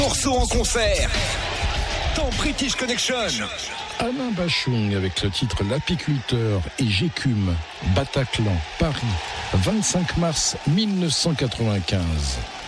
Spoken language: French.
Morceau en concert dans British Connection. Alain Bachung avec le titre L'apiculteur et J'écume, Bataclan, Paris, 25 mars 1995.